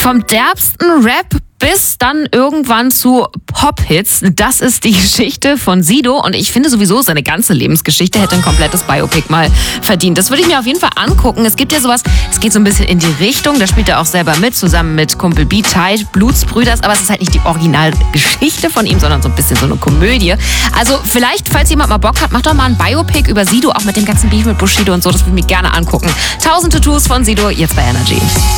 Vom derbsten Rap bis dann irgendwann zu Pop-Hits. Das ist die Geschichte von Sido und ich finde sowieso, seine ganze Lebensgeschichte hätte ein komplettes Biopic mal verdient. Das würde ich mir auf jeden Fall angucken. Es gibt ja sowas, es geht so ein bisschen in die Richtung, da spielt er auch selber mit, zusammen mit Kumpel B-Tight, Blutsbrüders, aber es ist halt nicht die Originalgeschichte von ihm, sondern so ein bisschen so eine Komödie. Also vielleicht, falls jemand mal Bock hat, macht doch mal ein Biopic über Sido, auch mit dem ganzen Beef mit Bushido und so, das würde ich mir gerne angucken. 1000 Tattoos von Sido, jetzt bei Energy.